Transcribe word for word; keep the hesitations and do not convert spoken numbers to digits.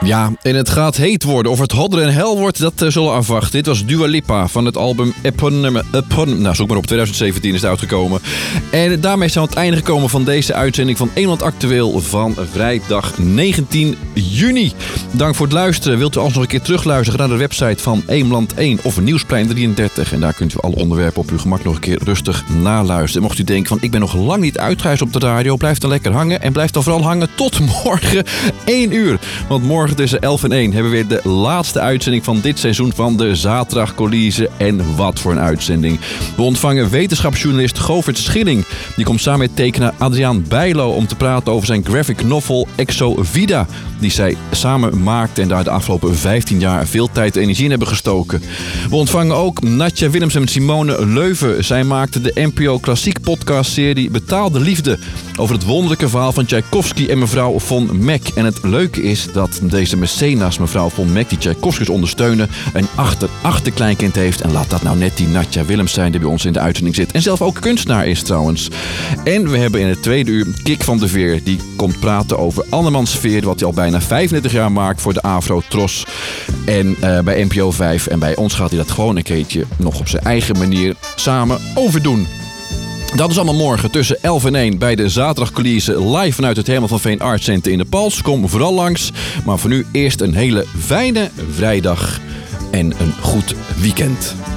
Ja, en het gaat heet worden. Of het hodder en hel wordt, dat uh, zullen we afwachten. Dit was Dua Lipa van het album Eponymous. Epon, nou, zoek maar op. twintig zeventien is het uitgekomen. En daarmee zijn we aan het einde gekomen van deze uitzending van Eemland Actueel van vrijdag negentien juni. Dank voor het luisteren. Wilt u alsnog een keer terugluisteren naar de website van Eemland één of Nieuwsplein drieëndertig. En daar kunt u alle onderwerpen op uw gemak nog een keer rustig naluisteren. Mocht u denken van ik ben nog lang niet uitgehuisd op de radio, blijf dan lekker hangen. En blijf dan vooral hangen tot morgen één uur. Want morgen tussen elf en één hebben we weer de laatste uitzending van dit seizoen van de Zaterdagcollise. En wat voor een uitzending. We ontvangen wetenschapsjournalist Govert Schilling. Die komt samen met tekenaar Adriaan Bijlo om te praten over zijn graphic novel Exovida. Die zij samen maakte en daar de afgelopen vijftien jaar veel tijd en energie in hebben gestoken. We ontvangen ook Natja Willems en Simone Leuven. Zij maakten de N P O Klassiek podcastserie Betaalde Liefde. Over het wonderlijke verhaal van Tchaikovsky en mevrouw von Meck. En het leuke is dat deze mecenas, mevrouw von Meck, die Tchaikovskys ondersteunen, een achter-achterkleinkind heeft. En laat dat nou net die Natja Willems zijn die bij ons in de uitzending zit. En zelf ook kunstenaar is trouwens. En we hebben in het tweede uur Kik van de Veer. Die komt praten over andermans Veer, wat hij al bijna vijfendertig jaar maakt voor de Afro Tros. En uh, bij N P O vijf. En bij ons gaat hij dat gewoon een keertje nog op zijn eigen manier samen overdoen. Dat is allemaal morgen tussen elf en één bij de Zaterdagcollise live vanuit het Herman van Veen Art Center in de Pals. Kom vooral langs. Maar voor nu eerst een hele fijne vrijdag en een goed weekend.